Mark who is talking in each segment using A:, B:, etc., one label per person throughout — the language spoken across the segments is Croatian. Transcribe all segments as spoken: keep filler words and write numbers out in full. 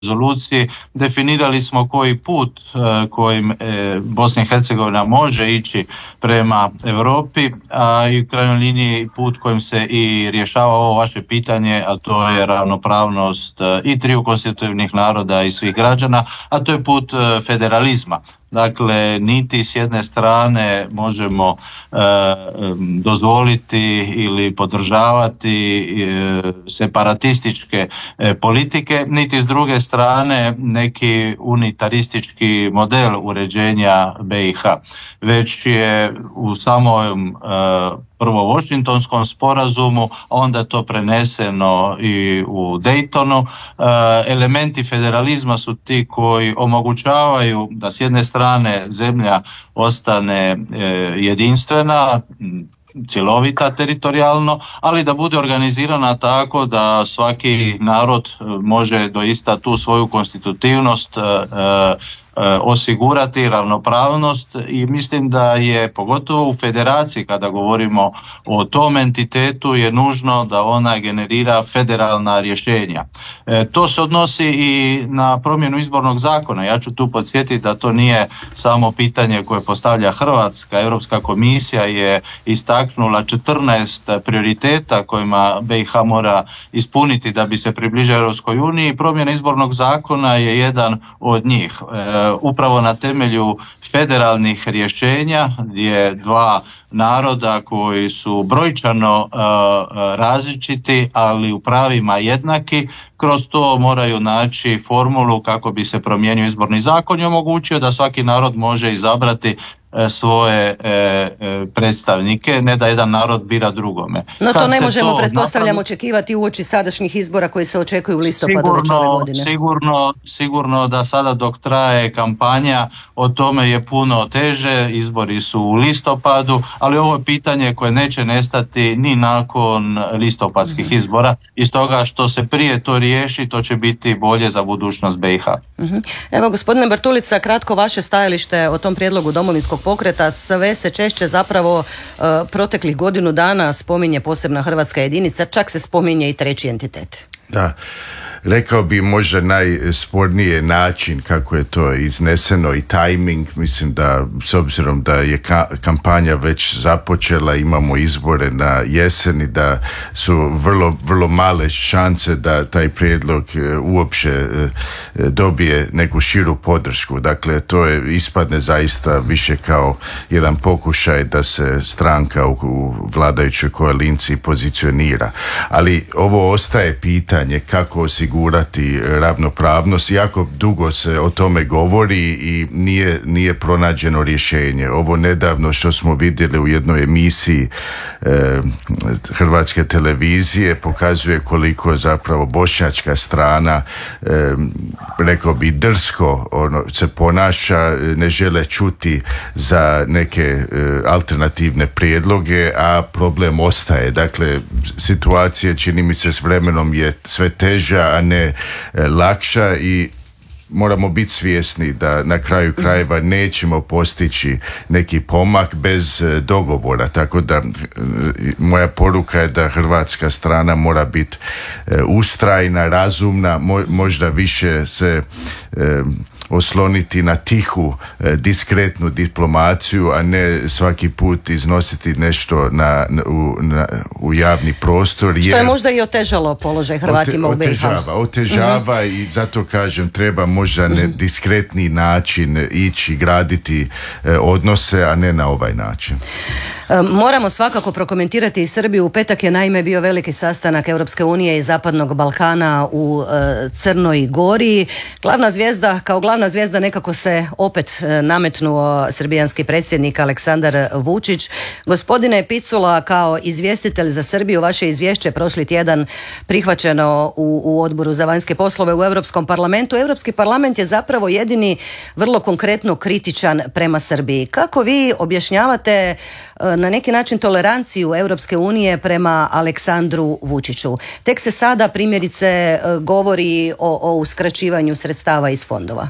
A: rezoluciji definirali smo koji put e, kojim e, Bosna i Hercegovina može ići prema Europi, a i u krajnjoj liniji put kojim se i rješava ovo vaše pitanje, a to je ravnopravnost e, i triju konstitutivnih naroda i svih građana, a to je put e, federalizma. Dakle, niti s jedne strane možemo e, dozvoliti ili podržavati e, separatističke e, politike, niti s druge strane neki unitaristički model uređenja B i H. Već je u samom e, prvo Washingtonskom sporazumu, onda to preneseno i u Daytonu. E, elementi federalizma su ti koji omogućavaju da s jedne strane zemlja ostane e, jedinstvena, cjelovita teritorijalno, ali da bude organizirana tako da svaki narod može doista tu svoju konstitutivnost e, osigurati, ravnopravnost, i mislim da je pogotovo u federaciji, kada govorimo o tom entitetu, je nužno da ona generira federalna rješenja. E, to se odnosi i na promjenu izbornog zakona. Ja ću tu podsjetiti da to nije samo pitanje koje postavlja Hrvatska. Europska komisija je istaknula četrnaest prioriteta kojima B i H mora ispuniti da bi se približio Europskoj uniji. Promjena izbornog zakona je jedan od njih. E, upravo na temelju federalnih rješenja gdje dva naroda koji su brojčano uh, različiti, ali u pravima jednaki, kroz to moraju naći formulu kako bi se promijenio izborni zakon i omogućio da svaki narod može izabrati svoje e, e, predstavnike, ne da jedan narod bira drugome.
B: No to ne možemo, pretpostavljam, napravi... očekivati uoči sadašnjih izbora koji se očekuju u listopadu već ove godine.
A: Sigurno, sigurno da sada dok traje kampanja o tome je puno teže, izbori su u listopadu, ali ovo je pitanje koje neće nestati ni nakon listopadskih mm-hmm. izbora, i stoga što se prije to riješi, to će biti bolje za budućnost B i H.
B: Mm-hmm. Evo, gospodine Bartulica, kratko vaše stajalište o tom prijedlogu Domovinskog pokreta. Sve se češće zapravo uh, proteklih godinu dana spominje posebna hrvatska jedinica, čak se spominje i treći entitet.
C: Da. Rekao bi možda najspornije način kako je to izneseno i tajming. Mislim da s obzirom da je ka- kampanja već započela, imamo izbore na jeseni, da su vrlo, vrlo male šanse da taj prijedlog e, uopće e, dobije neku širu podršku. Dakle, to je ispadne zaista više kao jedan pokušaj da se stranka u, u vladajućoj koaliciji pozicionira. Ali ovo ostaje pitanje kako osigurati osigurati ravnopravnost. Jako dugo se o tome govori i nije, nije pronađeno rješenje. Ovo nedavno što smo vidjeli u jednoj emisiji e, Hrvatske televizije pokazuje koliko zapravo bošnjačka strana, e, rekao bi drsko ono, se ponaša, ne žele čuti za neke e, alternativne prijedloge, a problem ostaje. Dakle, situacija čini mi se s vremenom je sve teža, a ne e, lakša, i moramo biti svjesni da na kraju krajeva nećemo postići neki pomak bez e, dogovora. Tako da e, moja poruka je da hrvatska strana mora biti e, ustrajna, razumna, mo, možda više se e, osloniti na tihu, e, diskretnu diplomaciju, a ne svaki put iznositi nešto na, na, u, na, u javni prostor. Jer
B: što je možda i otežalo položaj Hrvatima
C: ote,
B: u B i H.
C: Otežava, otežava uh-huh. i zato kažem treba možda na uh-huh. diskretni način ići graditi e, odnose, a ne na ovaj način.
B: Moramo svakako prokomentirati i Srbiju. U petak je naime bio veliki sastanak Europske unije i Zapadnog Balkana u e, Crnoj Gori. Glavna zvijezda, kao glavna zvijezda nekako se opet e, nametnuo srbijanski predsjednik Aleksandar Vučić. Gospodine Picula, kao izvjestitelj za Srbiju, vaše izvješće prošli tjedan prihvaćeno u, u Odboru za vanjske poslove u Europskom parlamentu. Europski parlament je zapravo jedini vrlo konkretno kritičan prema Srbiji. Kako vi objašnjavate na neki način toleranciju Europske unije prema Aleksandru Vučiću? Tek se sada primjerice govori o, o uskraćivanju sredstava iz fondova.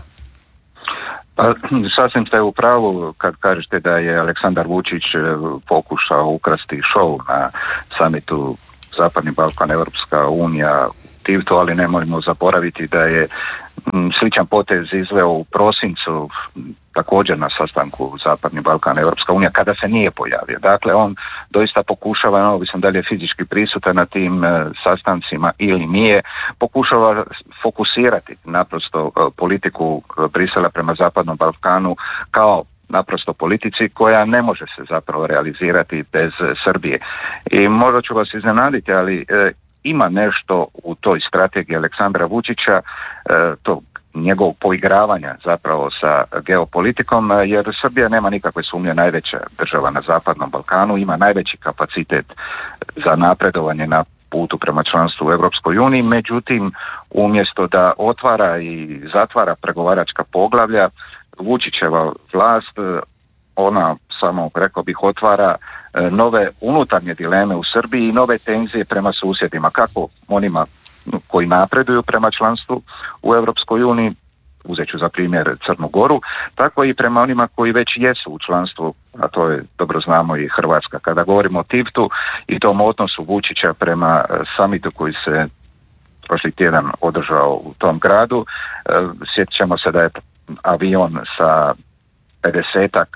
D: Pa, sasvim ste u pravu kad kažete da je Aleksandar Vučić pokušao ukrasti show na samitu Zapadni Balkan Europska unija Tivto, ali nemojmo zaboraviti da je sličan potez izveo u prosincu također na sastanku Zapadni Balkan Europska unija kada se nije pojavio. Dakle, on doista pokušava, neovisno da li je fizički prisutan na tim e, sastancima ili nije, pokušava fokusirati naprosto e, politiku Brisela prema Zapadnom Balkanu kao naprosto politici koja ne može se zapravo realizirati bez Srbije. I možda ću vas iznenaditi, ali e, ima nešto u toj strategiji Aleksandra Vučića, e, to njegovog poigravanja zapravo sa geopolitikom, jer Srbija nema nikakve sumnje najveća država na Zapadnom Balkanu, ima najveći kapacitet za napredovanje na putu prema članstvu u Europskoj uniji, međutim umjesto da otvara i zatvara pregovaračka poglavlja, Vučićeva vlast, ona samo, rekao bih, otvara nove unutarnje dileme u Srbiji i nove tenzije prema susjedima, kako onima koji napreduju prema članstvu u Europskoj uniji, uzet ću za primjer Crnu Goru, tako i prema onima koji već jesu u članstvu, a to je, dobro znamo, i Hrvatska. Kada govorimo o Tivtu i tom odnosu Vučića prema samitu koji se prošli tjedan održao u tom gradu, sjetit ćemo se da je avion sa pedesetak,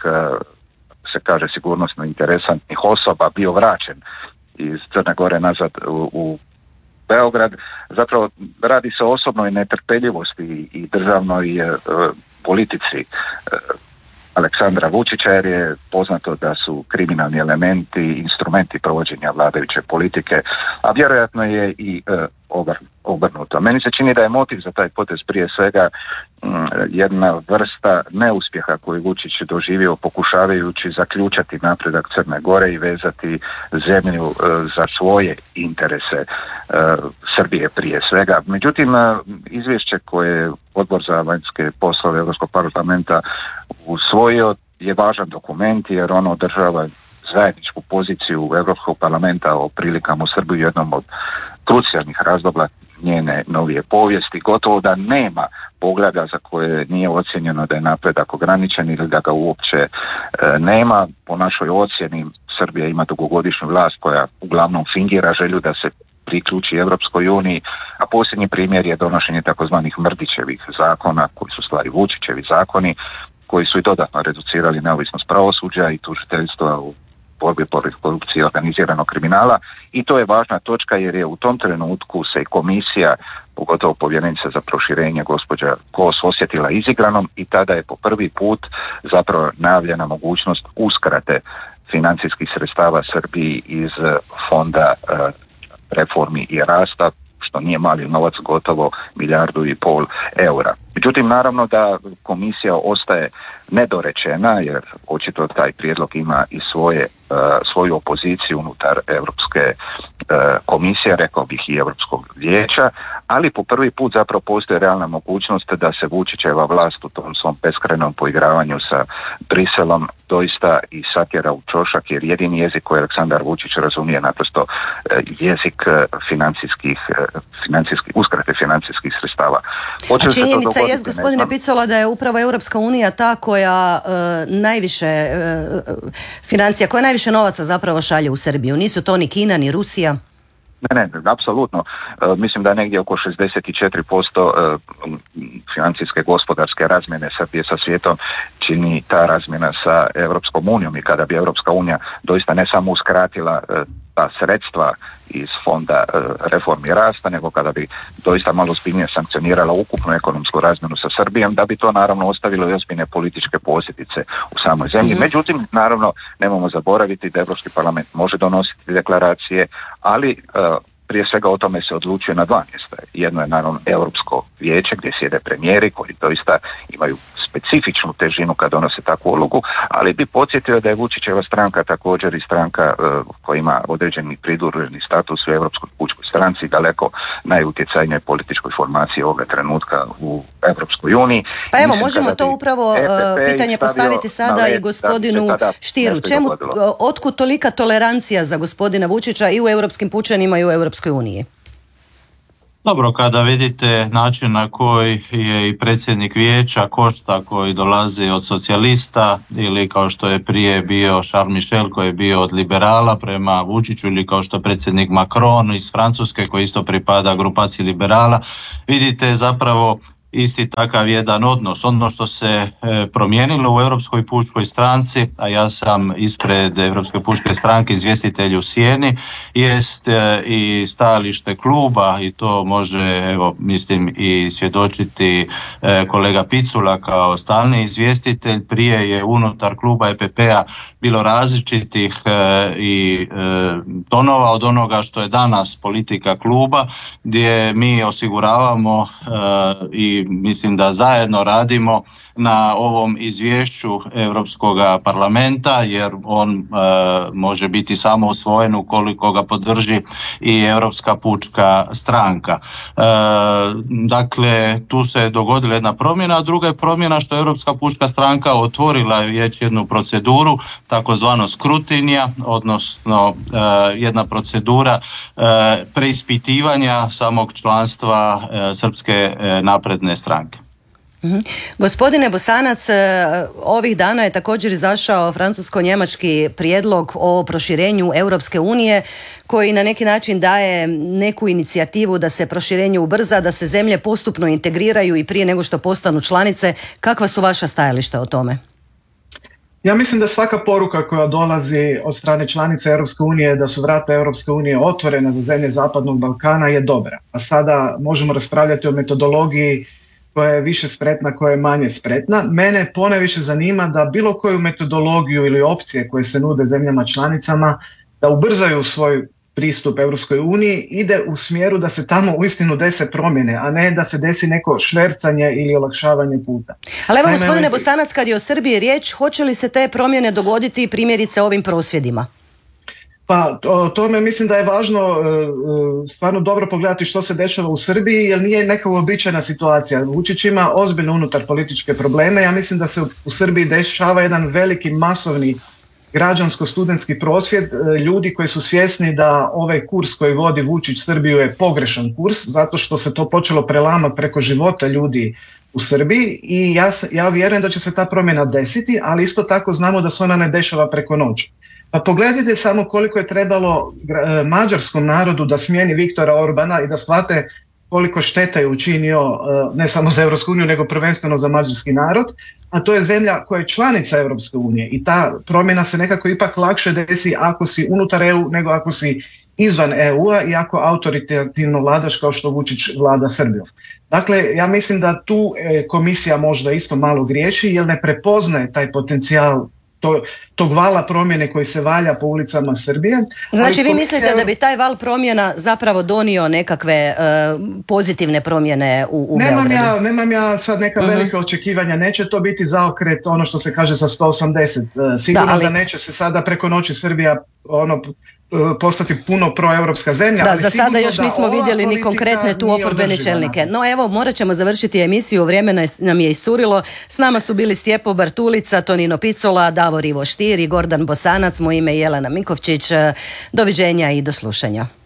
D: se kaže, sigurnosno interesantnih osoba bio vraćen iz Crne Gore nazad u, u Beograd. Zapravo radi se o osobnoj netrpeljivosti i državnoj e, politici e, Aleksandra Vučića, jer je poznato da su kriminalni elementi instrumenti provođenja vladajuće politike, a vjerojatno je i e, obr, obrnuto. Meni se čini da je motiv za taj potez prije svega m, jedna vrsta neuspjeha koju Vučić doživio pokušavajući zaključati napredak Crne Gore i vezati zemlju e, za svoje interese e, Srbije prije svega. Međutim, e, izvješće koje je Odbor za vanjske poslove Europskog parlamenta usvojio je važan dokument, jer ono održava zajedničku poziciju Europskog parlamenta o prilikama u Srbiji, jednom od krucijalnih razdoblja njene novije povijesti. Gotovo da nema poglavlja za koje nije ocjenjeno da je napredak ograničen ili da ga uopće e, nema. Po našoj ocjeni Srbija ima dugogodišnju vlast koja uglavnom fingira želju da se priključi Europskoj uniji, a posljednji primjer je donošenje takozvanih Mrdićevih zakona, koji su stvari Vučićevi zakoni, koji su i dodatno reducirali neovisnost pravosuđa i tužiteljstva u borbi protiv korupcije i organiziranog kriminala, i to je važna točka jer je u tom trenutku se i komisija, pogotovo povjerenica za proširenje gospođa Kos, osjetila izigranom i tada je po prvi put zapravo najavljena mogućnost uskrate financijskih sredstava Srbiji iz fonda e, reformi i rasta, što nije mali novac, gotovo milijardu i pol eura. Međutim, naravno da komisija ostaje nedorečena, jer očito taj prijedlog ima i svoje, uh, svoju opoziciju unutar Europske uh, komisije, rekao bih i Europskog vijeća, ali po prvi put zapravo postoji realna mogućnost da se Vučićeva vlast u tom svom beskrajnom poigravanju sa Briselom doista i satjera u čošak, jer jedini jezik koji Aleksandar Vučić razumije naprosto uh, jezik uh, financijskih, uh, financijskih, uskrate financijskih sredstava.
B: A činjenica je, gospodine Picula, da je upravo Europska unija ta koja uh, najviše uh, financija, koja najviše novaca zapravo šalje u Srbiju. Nisu to ni Kina, ni Rusija?
D: Ne, ne, apsolutno. E, mislim da je negdje oko šezdeset četiri posto e, financijske gospodarske razmjene Srbije sa svijetom čini ta razmjena sa Europskom unijom, i kada bi Europska unija doista ne samo uskratila e, ta sredstva iz fonda e, reformi rasta, nego kada bi doista malo ozbiljnije sankcionirala ukupnu ekonomsku razmjenu sa Srbijom, da bi to naravno ostavilo i ozbiljne političke posljedice u samoj zemlji. Mm-hmm. Međutim, naravno, nemojmo zaboraviti da Europski parlament može donositi deklaracije, ali e, prije svega o tome se odlučuje na dva mjesta. Jedno je naravno Europsko vijeće gdje sjede premijeri koji doista imaju specifičnu težinu kad donose takvu ulogu, ali bi podsjetio da je Vučićeva stranka također i stranka uh, koja ima određeni pridruženi status u Europskoj pučkoj stranci, daleko najutjecajnijoj političkoj formaciji ovoga trenutka u Europskoj uniji.
B: Pa evo, možemo to upravo E P P pitanje postaviti sada i gospodinu Stieru. Čemu, otkud tolika tolerancija za gospodina Vučića i u europskim pučanima i u Europskoj uniji?
A: Dobro, kada vidite način na koji je i predsjednik vijeća Košta, koji dolazi od socijalista, ili kao što je prije bio Charles Michel koji je bio od liberala prema Vučiću, ili kao što je predsjednik Macron iz Francuske koji isto pripada grupaciji liberala, vidite zapravo isti takav jedan odnos. Ono što se e, promijenilo u Europskoj pučkoj stranci, a ja sam ispred Europske pučke stranke izvjestitelj u sjeni, jest e, i stajalište kluba, i to može, evo, mislim i svjedočiti e, kolega Picula kao stalni izvjestitelj. Prije je unutar kluba E P P-a bilo različitih e, i e, tonova od onoga što je danas politika kluba, gdje mi osiguravamo e, i mislim da zajedno radimo na ovom izvješću Europskog parlamenta, jer on e, može biti samo usvojen ukoliko ga podrži i Europska pučka stranka. E, dakle, tu se dogodila jedna promjena, a druga je promjena što je Europska pučka stranka otvorila već jednu proceduru, takozvano skrutinija, odnosno e, jedna procedura e, preispitivanja samog članstva e, Srpske e, napredne stranke.
B: Mm-hmm. Gospodine Bosanac, ovih dana je također izašao francusko-njemački prijedlog o proširenju Europske unije koji na neki način daje neku inicijativu da se proširenje ubrza, da se zemlje postupno integriraju i prije nego što postanu članice. Kakva su vaša stajališta o tome?
E: Ja mislim da svaka poruka koja dolazi od strane članice Europske unije da su vrata Europske unije otvorena za zemlje Zapadnog Balkana je dobra. A sada možemo raspravljati o metodologiji koja je više spretna, koja je manje spretna. Mene ponajviše zanima da bilo koju metodologiju ili opcije koje se nude zemljama članicama da ubrzaju svoj pristup Europskoj uniji ide u smjeru da se tamo uistinu dese promjene, a ne da se desi neko švercanje ili olakšavanje puta.
B: Ali evo,
E: Naime,
B: gospodine Bosanac, kad je o Srbiji riječ, hoće li se te promjene dogoditi primjerice ovim prosvjedima?
E: Pa o tome mislim da je važno stvarno dobro pogledati što se dešava u Srbiji, jer nije neka uobičajena situacija. Vučić ima ozbiljno unutar političke probleme. Ja mislim da se u Srbiji dešava jedan veliki masovni građansko-studentski prosvjed ljudi koji su svjesni da ovaj kurs koji vodi Vučić Srbiju je pogrešan kurs, zato što se to počelo prelamati preko života ljudi u Srbiji i ja, ja vjerujem da će se ta promjena desiti, ali isto tako znamo da se ona ne dešava preko noći. Pa pogledajte samo koliko je trebalo mađarskom narodu da smijeni Viktora Orbana i da shvate koliko šteta je učinio ne samo za Europsku uniju nego prvenstveno za mađarski narod, a to je zemlja koja je članica Europske unije i ta promjena se nekako ipak lakše desi ako si unutar E U nego ako si izvan E U-a i ako autoritativno vladaš kao što Vučić vlada Srbijom. Dakle, ja mislim da tu komisija možda isto malo griješi jer ne prepoznaje taj potencijal To, tog vala promjene koji se valja po ulicama Srbije.
B: Znači vi mislite da bi taj val promjena zapravo donio nekakve uh, pozitivne promjene u, u
E: nemam
B: Beogradu?
E: Ja, nemam ja sad neka uh-huh. velika očekivanja, neće to biti zaokret ono što se kaže sa sto osamdeset. Sigurno da, ali... da neće se sada preko noći Srbija ono postati puno proeuropska zemlja.
B: Da,
E: ali
B: za sada još nismo vidjeli ni konkretne tu oporbene čelnike. No evo, morat ćemo završiti emisiju, vrijeme nam je iscurilo. S nama su bili Stjepo Bartulica, Tonino Picula, Davor Ivo Stier i Gordan Bosanac, moje ime je Jelena Mikovčić. Doviđenja i do slušanja.